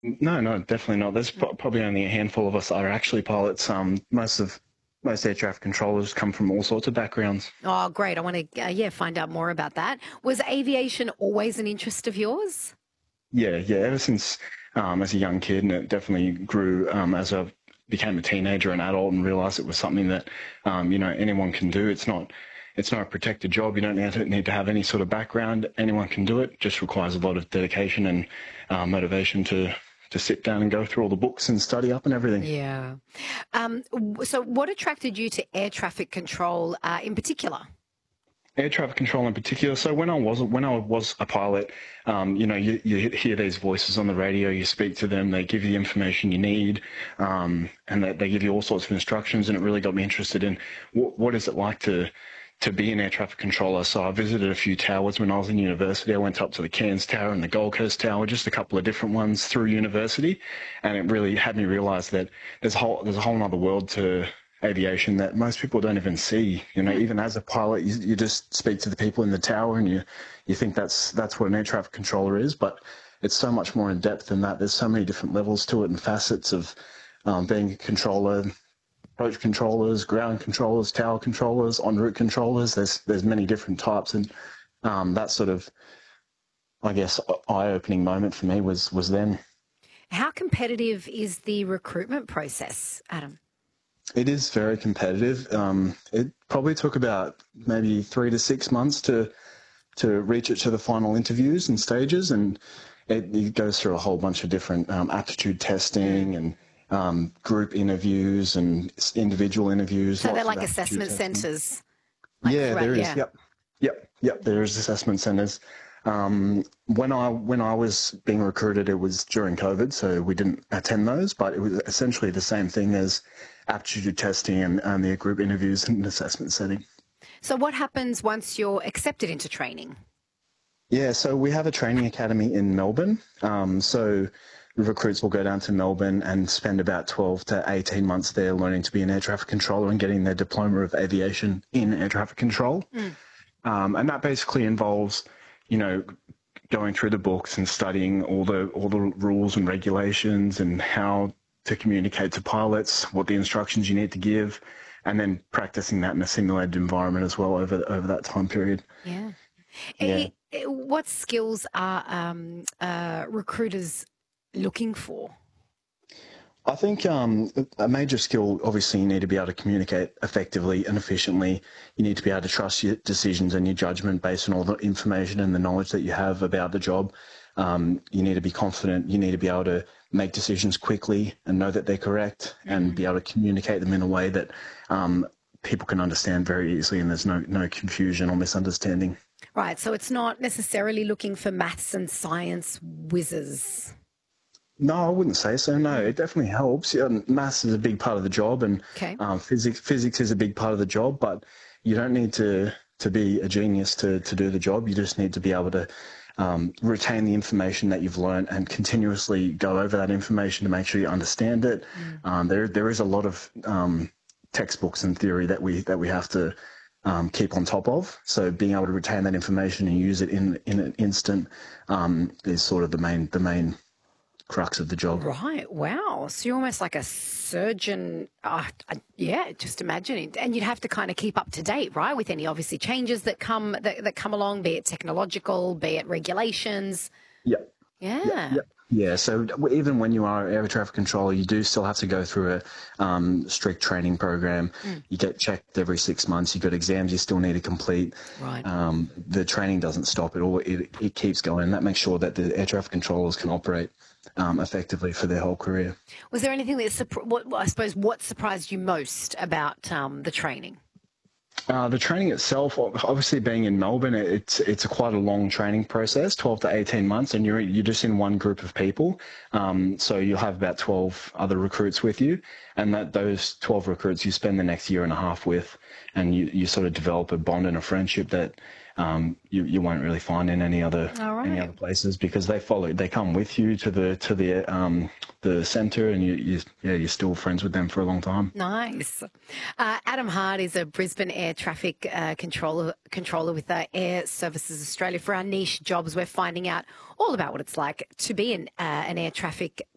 No, no, definitely not. There's probably only a handful of us that are actually pilots. Most air traffic controllers come from all sorts of backgrounds. Oh, great. I want to, find out more about that. Was aviation always an interest of yours? Yeah, yeah. Ever since as a young kid, and it definitely grew as I became a teenager and adult, and realised it was something that anyone can do. It's not a protected job. You don't need to have any sort of background. Anyone can do it. Just requires a lot of dedication and motivation to sit down and go through all the books and study up and everything. Yeah. So what attracted you to air traffic control in particular? Air traffic control in particular. So when I was a pilot, you hear these voices on the radio. You speak to them. They give you the information you need, and they give you all sorts of instructions. And it really got me interested in what is it like to be an air traffic controller. So I visited a few towers when I was in university. I went up to the Cairns Tower and the Gold Coast Tower, just a couple of different ones through university, and it really had me realise that there's a whole other world to aviation that most people don't even see. Even as a pilot, you just speak to the people in the tower and you think that's what an air traffic controller is, but it's so much more in depth than that. There's so many different levels to it and facets of being a controller, approach controllers, ground controllers, tower controllers, en route controllers. There's many different types, and that sort of, I guess, eye-opening moment for me was then. How competitive is the recruitment process, Adam? It is very competitive. It probably took about maybe 3 to 6 months to reach it to the final interviews and stages, and it goes through a whole bunch of different aptitude testing and group interviews and individual interviews. So they're Lots of like aptitude assessment testing. centres, like Yeah, throughout, there is. yeah. Yep, yep, yep. There is assessment centres. When I was being recruited, it was during COVID, so we didn't attend those. But it was essentially the same thing as aptitude testing and the group interviews and assessment setting. So what happens once you're accepted into training? Yeah, so we have a training academy in Melbourne. So recruits will go down to Melbourne and spend about 12 to 18 months there learning to be an air traffic controller and getting their diploma of aviation in air traffic control. And that basically involves, you know, going through the books and studying all the rules and regulations and how to communicate to pilots, what the instructions you need to give, and then practicing that in a simulated environment as well over that time period. Yeah. Yeah. What skills are recruiters looking for? I think a major skill, obviously, you need to be able to communicate effectively and efficiently. You need to be able to trust your decisions and your judgment based on all the information and the knowledge that you have about the job. You need to be confident. You need to be able to make decisions quickly and know that they're correct and be able to communicate them in a way that people can understand very easily and there's no confusion or misunderstanding. Right. So it's not necessarily looking for maths and science whizzes. No, I wouldn't say so. No, it definitely helps. Maths is a big part of the job, and Okay. physics is a big part of the job. But you don't need to be a genius to do the job. You just need to be able to retain the information that you've learned and continuously go over that information to make sure you understand it. There is a lot of textbooks and theory that we have to keep on top of. So being able to retain that information and use it in an instant is sort of the main crux of the job. Right. Wow. So you're almost like a surgeon. Yeah, just imagine it. And you'd have to kind of keep up to date, right, with any obviously changes that come along, be it technological, be it regulations. Yep. Yep. Yeah. Yep. Yeah, so even when you are air traffic controller, you do still have to go through a strict training program. You get checked every 6 months. You've got exams you still need to complete. Right. The training doesn't stop at all. It keeps going. And that makes sure that the air traffic controllers can operate effectively for their whole career. Was there anything that what surprised you most about the training? The training itself, obviously being in Melbourne, it's quite a long training process, 12 to 18 months, and you're just in one group of people. So you'll have about 12 other recruits with you, and those 12 recruits you spend the next year and a half with, and you sort of develop a bond and a friendship that you won't really find in any other All right. places because they come with you to the centre, and you're still friends with them for a long time. Nice. Adam Hart is a Brisbane air traffic controller with Air Services Australia. For our niche jobs, we're finding out all about what it's like to be an air traffic